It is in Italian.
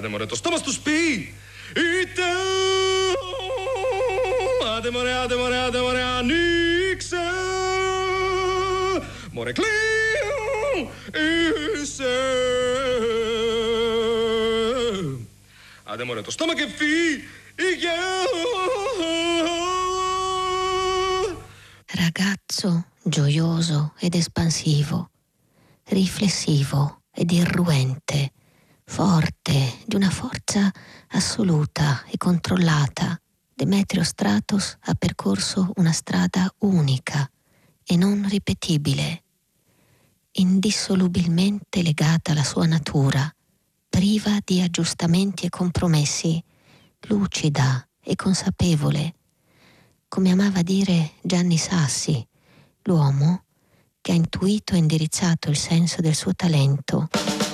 Ademore to stomas to spì. Ademore anixa. More clear. Ademore to stomaco e fi. Ragazzo gioioso ed espansivo, riflessivo ed irruente, forte, di una forza assoluta e controllata, Demetrio Stratos ha percorso una strada unica e non ripetibile, indissolubilmente legata alla sua natura, priva di aggiustamenti e compromessi, lucida e consapevole, come amava dire Gianni Sassi, l'uomo che ha intuito e indirizzato il senso del suo talento